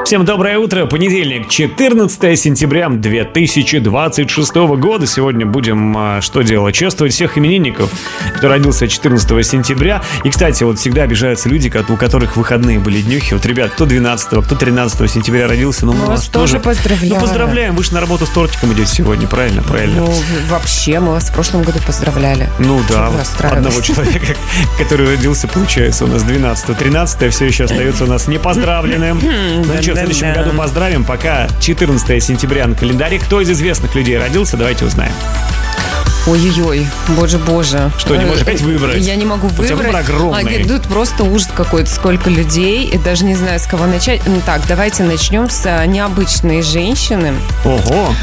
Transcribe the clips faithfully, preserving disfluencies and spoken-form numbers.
Всем доброе утро, понедельник, четырнадцатое сентября две тысячи двадцать шестого года. Сегодня будем что делать? Чествовать всех именинников, кто родился четырнадцатого сентября. И, кстати, вот всегда обижаются люди, у которых выходные были днюхи. Вот, ребят, кто двенадцатого, кто тринадцатого сентября родился, ну, мы вас тоже поздравляем. Ну, поздравляем, вы же на работу с тортиком идете сегодня, правильно, правильно. Ну, вообще, мы вас в прошлом году поздравляли. Ну да, вот одного человека, который родился, получается, у нас двенадцатого, тринадцатое все еще остается у нас непоздравленным. Ну что, в следующем году поздравим. Пока четырнадцатое сентября на календаре. Кто из известных людей родился, давайте узнаем. Ой-ой-ой, боже-боже. Что, не можешь опять выбрать? Я не могу выбрать. У тебя выбор огромный. А, тут просто ужас какой-то, сколько людей. И даже не знаю, с кого начать. Ну так, давайте начнем с необычной женщины. Ого.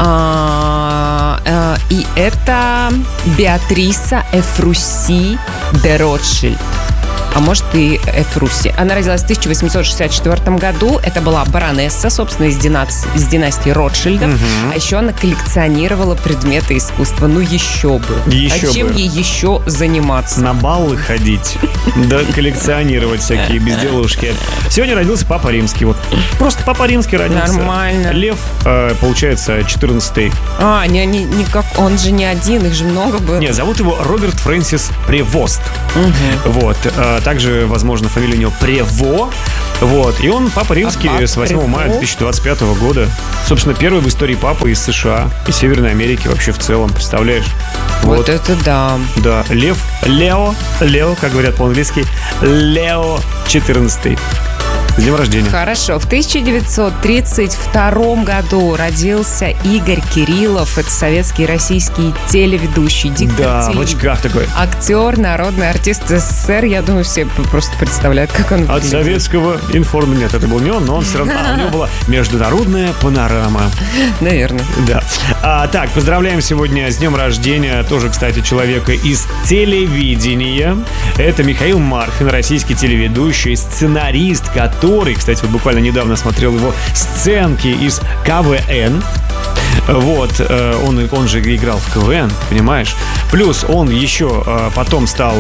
А, а, и это Беатриса Эфруси де Ротшильд. А может и Эфруси. Она родилась в тысяча восемьсот шестьдесят четвёртом году. Это была баронесса, собственно, из, династи- из династии Ротшильдов. Угу. А еще она коллекционировала предметы искусства. Ну еще бы. Еще а чем бы. ей еще заниматься? На баллы ходить. Да, коллекционировать всякие безделушки. Сегодня родился Папа Римский. Вот просто Папа Римский родился. Нормально. Лев, получается, четырнадцатый. А, не, не, не как, он же не один, их же много было. Не, зовут его Роберт Фрэнсис Превост. Угу. Вот. Также, возможно, фамилия у него Прево. Вот. И он Папа Римский а с восьмого мая две тысячи двадцать пятого года. Собственно, первый в истории папа из США и Северной Америки вообще в целом. Представляешь? Вот, вот это да. Да. Лев, Лео, Лео, как говорят по-английски, Лео четырнадцатый. С днем рождения. Хорошо. В тысяча девятьсот тридцать втором году родился Игорь Кириллов. Это советский и российский телеведущий, диктор, да, телев... в очках такой. Актер, народный артист СССР. Я думаю, все просто представляют, как он выглядит. От советского информ... Нет, это был не он, но он все равно... А, у него была международная панорама. Наверное. Да. А, так, поздравляем сегодня с днем рождения тоже, кстати, человека из телевидения. Это Михаил Марфин, российский телеведущий, сценарист, который Который, кстати, вот буквально недавно смотрел его сценки из КВН. Вот, он, он же играл в КВН, понимаешь? Плюс он еще потом стал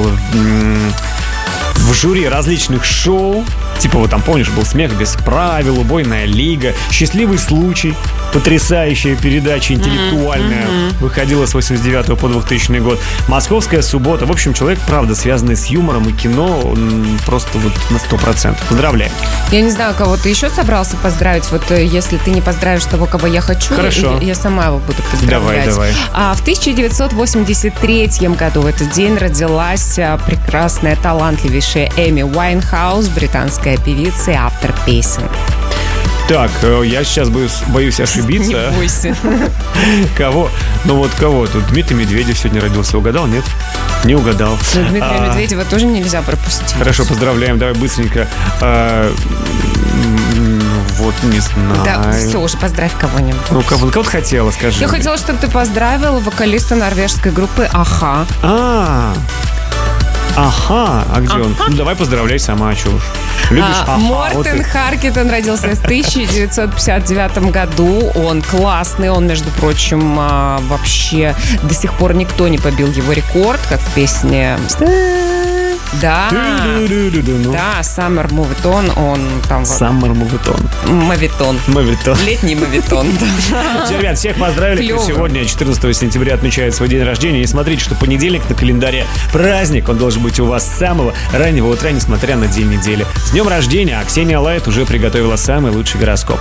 в жюри различных шоу. Типа вот там, помнишь, был «Смех без правил», «Убойная лига», «Счастливый случай». Потрясающая передача, интеллектуальная. Mm-hmm. Выходила с восемьдесят девятого по двухтысячный год. «Московская суббота». В общем, человек, правда, связанный с юмором и кино, он просто вот на сто процентов. Поздравляем. Я не знаю, кого ты еще собрался поздравить. Вот если ты не поздравишь того, кого я хочу, Хорошо. Я, я сама его буду поздравлять. Давай, давай. А в тысяча девятьсот восемьдесят третьем году в этот день родилась прекрасная, талантливейшая Эми Уайнхаус, британская певица и автор песен. Так, я сейчас боюсь, боюсь ошибиться. Не бойся. Кого? Ну вот кого? Тут Дмитрий Медведев сегодня родился. Угадал, нет? Не угадал. Но Дмитрия а... Медведева тоже нельзя пропустить. Хорошо, поздравляем. Давай быстренько. А... Вот, не знаю. Да, все, уже поздравь кого-нибудь. Ну, кого, кого ты хотела, скажи. Я хотела, чтобы ты поздравил вокалиста норвежской группы Аха. А, Аха, а где ага. он? Ну, давай поздравляй сама, чё уж. Любишь а, Аха? Мортен вот Харкетон родился в тысяча девятьсот пятьдесят девятом году. Он классный, он, между прочим, вообще до сих пор никто не побил его рекорд, как в песне... Да, да, Summer Moviton, он там... Summer Moviton. Мовитон. Мовитон. Летний мовитон. Все, ребят, всех поздравили, кто сегодня, четырнадцатого сентября, отмечает свой день рождения. И смотрите, что понедельник на календаре праздник, он должен быть у вас с самого раннего утра, несмотря на день недели. С днем рождения, а Ксения Лайт уже приготовила самый лучший гороскоп.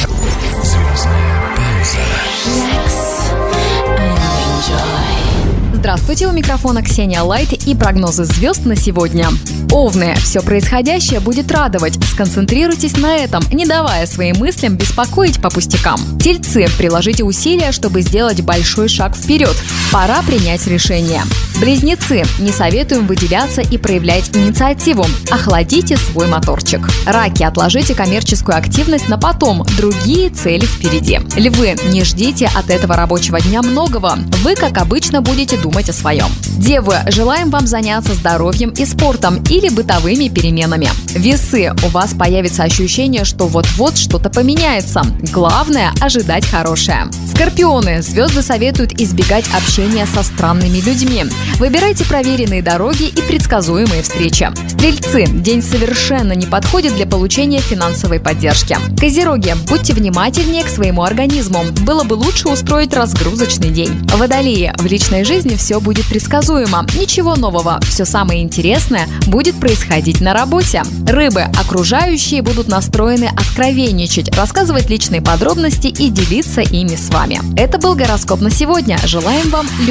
Здравствуйте, у микрофона Ксения Лайт и прогнозы звезд на сегодня. Овны, все происходящее будет радовать. Сконцентрируйтесь на этом, не давая своим мыслям беспокоить по пустякам. Тельцы, приложите усилия, чтобы сделать большой шаг вперед. Пора принять решение. Близнецы, не советуем выделяться и проявлять инициативу. Охладите свой моторчик. Раки, отложите коммерческую активность на потом. Другие цели впереди. Львы, не ждите от этого рабочего дня многого. Вы, как обычно, будете думать думать о своем. Девы, желаем вам заняться здоровьем и спортом или бытовыми переменами. Весы, у вас появится ощущение, что вот-вот что-то поменяется. Главное – ожидать хорошее. Скорпионы, звезды советуют избегать общения со странными людьми. Выбирайте проверенные дороги и предсказуемые встречи. Стрельцы, день совершенно не подходит для получения финансовой поддержки. Козероги, будьте внимательнее к своему организму. Было бы лучше устроить разгрузочный день. Водолеи, в личной жизни все будет предсказуемо. Ничего нового. Все самое интересное будет происходить на работе. Рыбы, окружающие будут настроены откровенничать, рассказывать личные подробности и делиться ими с вами. Это был гороскоп на сегодня. Желаем вам